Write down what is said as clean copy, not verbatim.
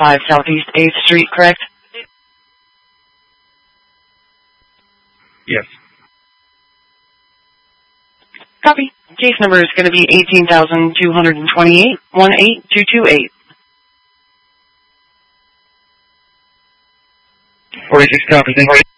5 Southeast 8th Street, correct? Yes. Copy. Case number is going to be 18,228, 18228. 46 copy, thank you.